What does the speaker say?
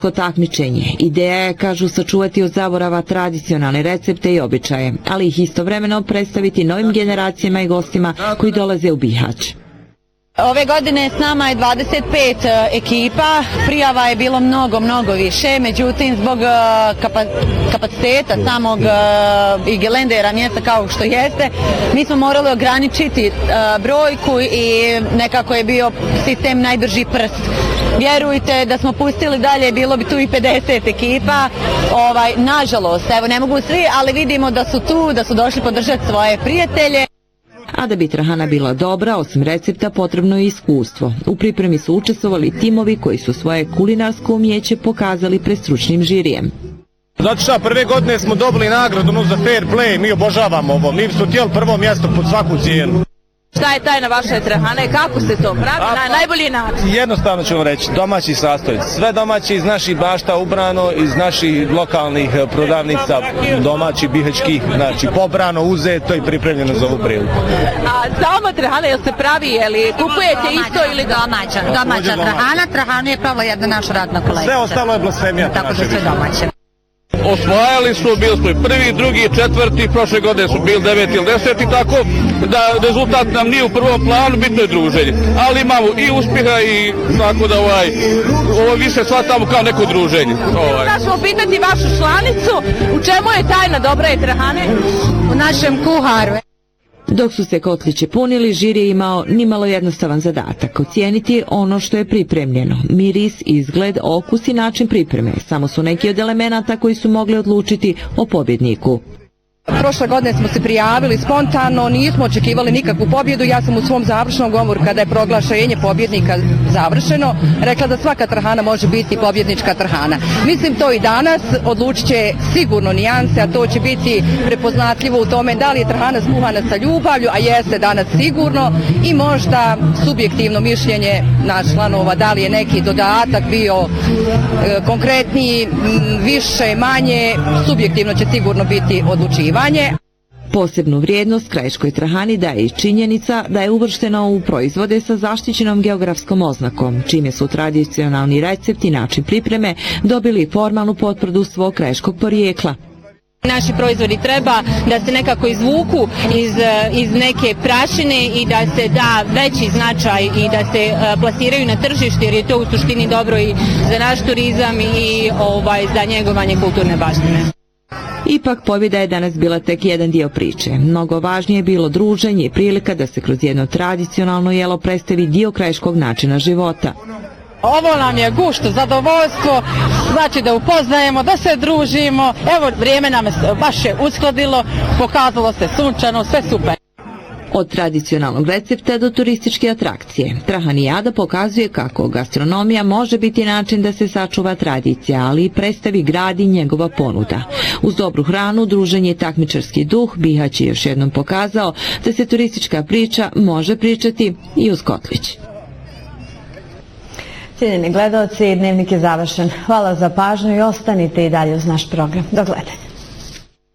takmičenje. Ideja je, kažu, sačuvati od zaborava tradicionalne recepte i običaje, ali ih istovremeno predstaviti novim generacijama i gostima koji dolaze u Bihać. Ove godine s nama je 25 ekipa, prijava je bilo mnogo više, međutim zbog kapaciteta samog i gelendera mjesta kao što jeste, mi smo morali ograničiti brojku i nekako je bio sistem najbrži prst. Vjerujte da smo pustili dalje, bilo bi tu i 50 ekipa, nažalost, evo ne mogu svi, ali vidimo da su tu, da su došli podržati svoje prijatelje. A da bi trahana bila dobra, osim recepta, potrebno je iskustvo. U pripremi su učestvovali timovi koji su svoje kulinarsko umijeće pokazali pred stručnim žirijem. Zato što prve godine smo dobili nagradu za fair play, mi obožavamo ovo, mi smo htjeli prvo mjesto pod svaku cijenu. Šta je tajna vaše trahane? Kako se to pravi na najbolji način? Jednostavno ćemo reći, domaći sastojci. Sve domaći iz naših bašta ubrano, iz naših lokalnih prodavnica, domaći bihaćkih, znači pobrano, uzeto i pripremljeno za ovu priliku. A sama trahana, jel se pravi, jel kupujete isto ili domaća trahana? Trahanu je pravila jedna naša radna kolegica. Sve ostalo je blasfemija. Tako da sve domaće. Osvajali su, bili smo i prvi, drugi, četvrti, prošle godine su bili 9 ili 10 tako da rezultat nam nije u prvom planu, bitno je druženje. Ali imamo i uspjeha i tako da ovo više shvatamo kao neko druženje. Sad ćemo pitati vašu članicu, u čemu je tajna dobre trahane? U našem kuharu. Dok su se kotlići punili, žiri je imao nimalo jednostavan zadatak – ocijeniti ono što je pripremljeno. Miris, izgled, okus i način pripreme samo su neki od elemenata koji su mogli odlučiti o pobjedniku. Prošle godine smo se prijavili spontano, nismo očekivali nikakvu pobjedu. Ja sam u svom završnom govoru, kada je proglašenje pobjednika završeno, rekla da svaka trahana može biti pobjednička trahana. Mislim to i danas, odlučit će sigurno nijanse, a to će biti prepoznatljivo u tome da li je trahana skuhana sa ljubavlju, a jeste danas sigurno, i možda subjektivno mišljenje nas članova, da li je neki dodatak bio konkretniji, više, manje, subjektivno će sigurno biti odlučivanje. Posebnu vrijednost krajiškoj trahani daje i činjenica da je uvrštena u proizvode sa zaštićenom geografskom oznakom, čime su tradicionalni recepti i način pripreme dobili formalnu potvrdu svog krajiškog porijekla. Naši proizvodi treba da se nekako izvuku iz neke prašine i da se da veći značaj i da se plasiraju na tržište, jer je to u suštini dobro i za naš turizam i za njegovanje kulturne baštine. Ipak pobjeda je danas bila tek jedan dio priče. Mnogo važnije je bilo druženje i prilika da se kroz jedno tradicionalno jelo predstavi dio krajiškog načina života. Ovo nam je gušt, zadovoljstvo, znači da upoznajemo, da se družimo. Evo, vrijeme nam je baš uskladilo, pokazalo se sunčano, sve super. Od tradicionalnog recepta do turističke atrakcije, Trahanijada pokazuje kako gastronomija može biti način da se sačuva tradicija, ali i predstavi grad i njegova ponuda. Uz dobru hranu, druženje i takmičarski duh, Bihać je još jednom pokazao da se turistička priča može pričati i uz kotlić. Cijenjeni gledaoci, dnevnik je završen. Hvala za pažnju i ostanite i dalje uz naš program. Do gledanja.